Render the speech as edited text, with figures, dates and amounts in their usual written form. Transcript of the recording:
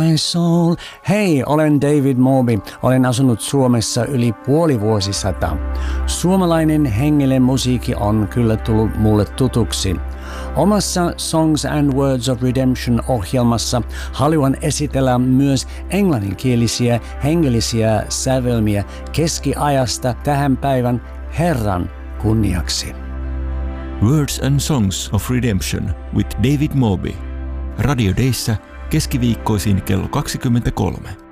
my soul. Hei, olen David Moby. Olen asunut Suomessa yli puoli vuosisataa. Suomalainen hengellinen musiikki on kyllä tullut mulle tutuksi. Omassa Songs and Words of Redemption -ohjelmassa haluan esitellä myös englanninkielisiä hengellisiä sävelmiä keskiajasta tähän päivän Herran kunniaksi. Words and Songs of Redemption with David Moby. Radio Dayssä keskiviikkoisin kello 23.